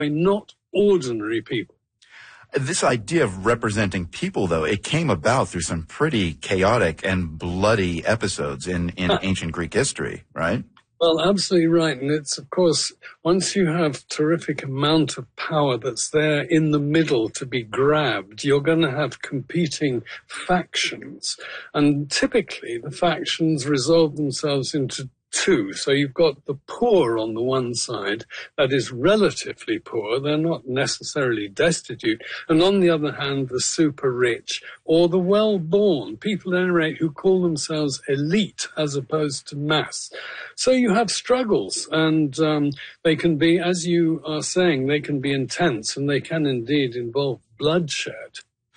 not ordinary people. This idea of representing people, though, it came about through some pretty chaotic and bloody episodes in ancient Greek history, right? Well, absolutely right. And it's, of course, once you have terrific amount of power that's there in the middle to be grabbed, you're going to have competing factions. And typically the factions resolve themselves into two. So you've got the poor on the one side, that is relatively poor. They're not necessarily destitute. And on the other hand, the super rich or the well-born, people at any rate who call themselves elite as opposed to mass. So you have struggles, and they can be, as you are saying, they can be intense, and they can indeed involve bloodshed.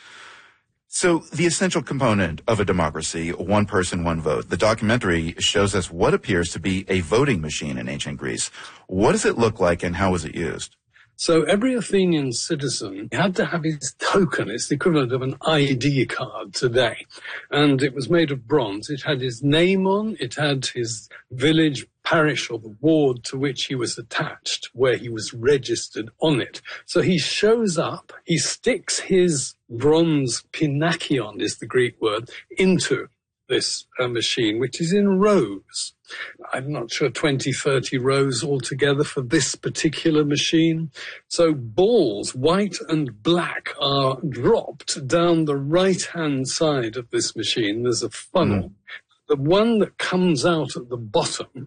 So the essential component of a democracy, one person, one vote. The documentary shows us what appears to be a voting machine in ancient Greece. What does it look like and how was it used? So every Athenian citizen had to have his token. It's the equivalent of an ID card today. And it was made of bronze. It had his name on. It had his village, parish, or the ward to which he was attached, where he was registered on it. So he shows up, he sticks his bronze pinakion, is the Greek word, into this machine, which is in rows. I'm not sure, 20, 30 rows altogether for this particular machine. So balls, white and black, are dropped down the right-hand side of this machine. There's a funnel. The one that comes out at the bottom,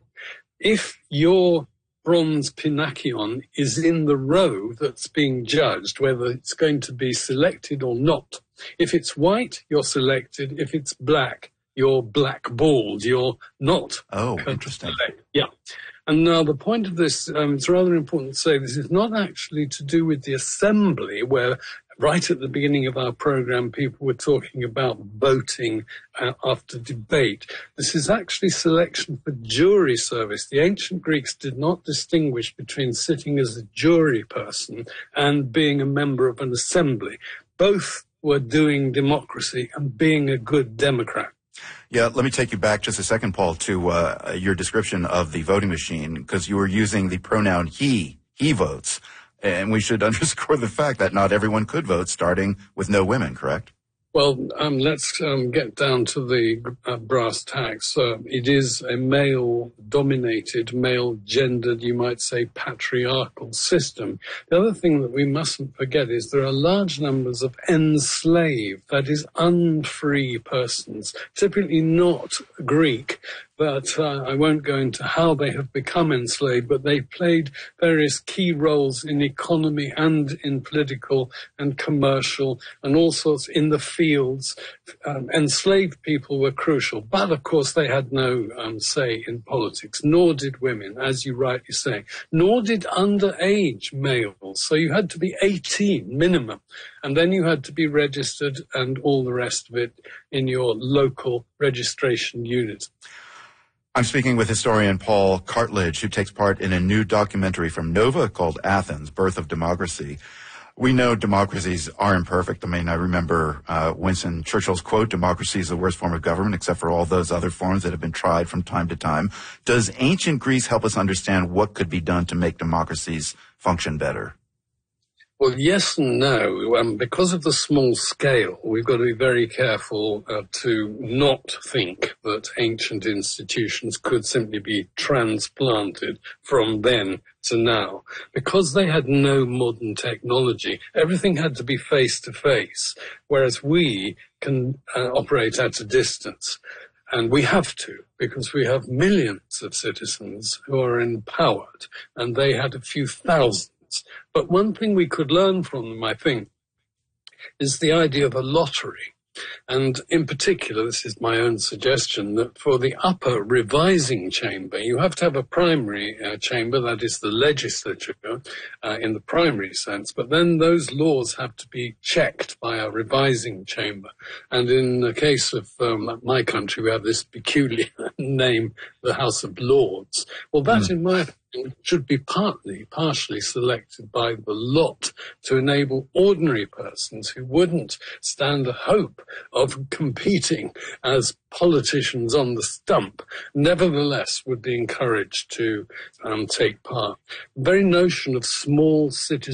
if your bronze pinakion is in the row that's being judged, whether it's going to be selected or not. If it's white, you're selected. If it's black, you're blackballed. You're not. Oh, interesting. Yeah. And now the point of this, it's rather important to say this is not actually to do with the assembly, where right at the beginning of our program, people were talking about voting after debate. This is actually selection for jury service. The ancient Greeks did not distinguish between sitting as a jury person and being a member of an assembly. Both were doing democracy and being a good Democrat. Yeah, let me take you back just a second, Paul, to your description of the voting machine, because you were using the pronoun he votes. And we should underscore the fact that not everyone could vote, starting with no women, correct? Well, let's get down to the brass tacks. It is a male-dominated, male-gendered, you might say, patriarchal system. The other thing that we mustn't forget is there are large numbers of enslaved, that is, unfree persons, typically not Greek, but I won't go into how they have become enslaved, but they played various key roles in economy and in political and commercial and all sorts in the fields. Enslaved people were crucial, but of course they had no say in politics, nor did women, as you rightly say, nor did underage males. So you had to be 18 minimum, and then you had to be registered and all the rest of it in your local registration unit. I'm speaking with historian Paul Cartledge, who takes part in a new documentary from Nova called Athens, Birth of Democracy. We know democracies are imperfect. I mean, I remember Winston Churchill's quote, democracy is the worst form of government except for all those other forms that have been tried from time to time. Does ancient Greece help us understand what could be done to make democracies function better? Well, yes and no. Because of the small scale, we've got to be very careful to not think that ancient institutions could simply be transplanted from then to now. Because they had no modern technology, everything had to be face-to-face, whereas we can operate at a distance. And we have to, because we have millions of citizens who are empowered, and they had a few thousand. But one thing we could learn from them, I think, is the idea of a lottery. And in particular, this is my own suggestion, that for the upper revising chamber, you have to have a primary chamber, that is the legislature, in the primary sense. But then those laws have to be checked by a revising chamber. And in the case of my country, we have this peculiar name, the House of Lords. Well, that, in my opinion, should be partially selected by the lot to enable ordinary persons who wouldn't stand a hope of competing as politicians on the stump, nevertheless would be encouraged to take part. The very notion of small citizens